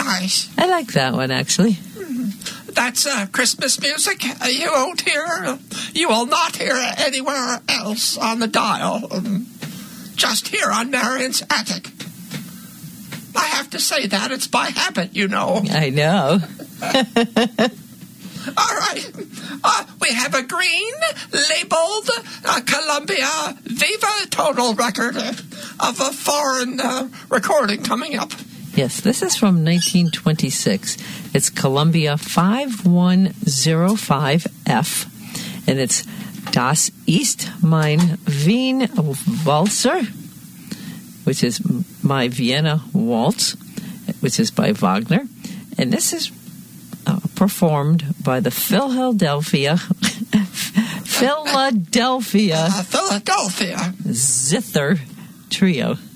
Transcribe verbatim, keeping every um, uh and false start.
right. I like that one, actually. That's uh, Christmas music uh, you won't hear. You will not hear it anywhere else on the dial. Um, just here on Marion's Attic. I have to say that. It's by habit, you know. I know. All right. Uh, we have a green labeled uh, Columbia Viva Total record of a foreign uh, recording coming up. Yes, this is from nineteen twenty-six. It's Columbia five one zero five F, and it's Das ist mein Wien Walzer, which is my Vienna Waltz, which is by Wagner. And this is uh, performed by the Philadelphia Philadelphia Uh, Philadelphia Zither Trio.